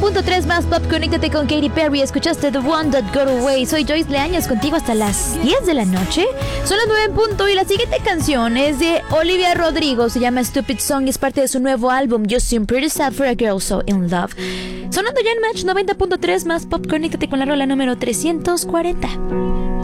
90.3 más pop, conéctate con Katy Perry. Escuchaste The One That Got Away. Soy Joyce Leaños, contigo hasta las 10 de la noche. Son las 9 en punto y la siguiente canción es de Olivia Rodrigo. Se llama Stupid Song y es parte de su nuevo álbum You Seem Pretty Sad for a Girl So In Love. Sonando ya en Match 90.3 más pop, conéctate con la rola número 340.